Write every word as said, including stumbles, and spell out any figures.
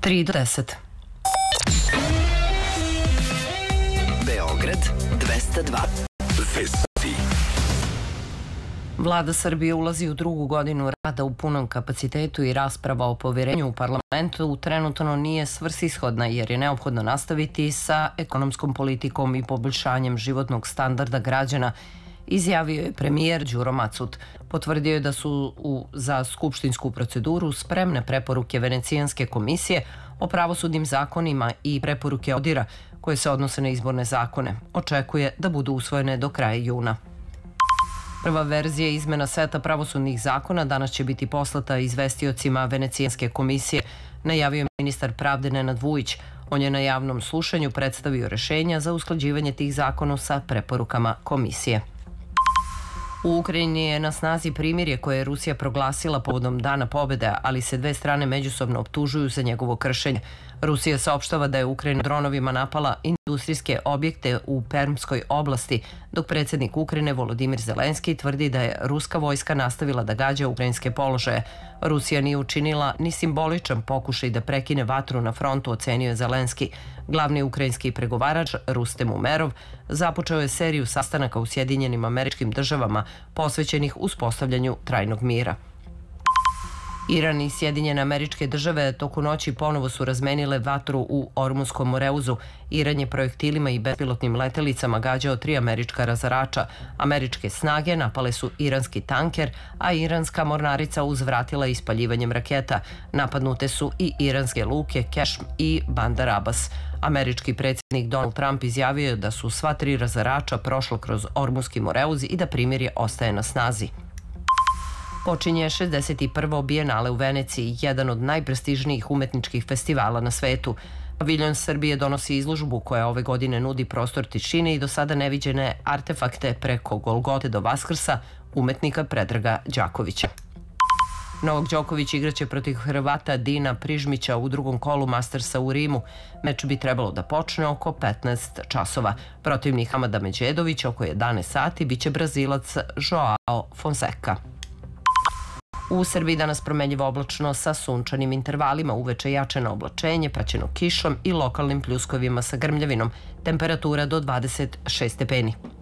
tri do deset. Beograd dvesta dva. Vesti. Vlada Srbije ulazi u drugu godinu rada u punom kapacitetu i rasprava o poverenju u parlamentu trenutno nije svrsishodna jer je neophodno nastaviti sa ekonomskom politikom i poboljšanjem životnog standarda građana, izjavio je premijer Đuro Macut. Potvrdio je da su u, za skupštinsku proceduru spremne preporuke Venecijanske komisije o pravosudnim zakonima i preporuke ODIR-a koje se odnose na izborne zakone. Očekuje da budu usvojene do kraja juna. Prva verzija izmena seta pravosudnih zakona danas će biti poslata izvestiocima Venecijanske komisije, najavio je ministar pravde Nenad Vujić. On je na javnom slušanju predstavio rešenja za usklađivanje tih zakona sa preporukama komisije. U Ukrajini je na snazi primirje koje je Rusija proglasila povodom Dana pobede, ali se dve strane međusobno optužuju za njegovo kršenje. Rusija saopštava da je Ukrajina dronovima napala industrijske objekte u Permskoj oblasti, dok predsjednik Ukrajine Volodimir Zelenski tvrdi da je ruska vojska nastavila da gađa ukrajinske položaje. Rusija nije učinila ni simboličan pokušaj da prekine vatru na frontu, ocenio je Zelenski. Glavni ukrajinski pregovarač Rustem Umerov započeo je seriju sastanaka u Sjedinjenim Američkim Državama posvećenih uspostavljanju trajnog mira. Iran i Sjedinjene Američke Države toku noći ponovo su razmenile vatru u Ormunskom Moreuzu. Iran je projektilima i bespilotnim letelicama gađao tri američka razarača. Američke snage napale su iranski tanker, a iranska mornarica uzvratila ispaljivanjem raketa. Napadnute su i iranske luke Kešm i Bandar Abbas. Američki predsjednik Donald Trump izjavio je da su sva tri razarača prošla kroz Ormunski Moreuz i da primirje ostaje na snazi. Počinje šezdeset prvo Bijenale u Veneciji, jedan od najprestižnijih umetničkih festivala na svetu. Paviljon Srbije donosi izložbu koja ove godine nudi prostor tišine i do sada neviđene artefakte preko Golgote do Vaskrsa umetnika Predraga Đakovića. Novak Đoković igraće protiv Hrvata Dina Prižmića u drugom kolu Mastersa u Rimu. Meč bi trebalo da počne oko petnaest časova. Protivnik Hamada Međedovića oko jedanaest sati biće Brazilac Joao Fonseca. U Srbiji danas promenljivo oblačno sa sunčanim intervalima, uveče jačeno oblačenje, praćeno kišom i lokalnim pljuskovima sa grmljavinom. Temperatura do dvadeset šest stepeni.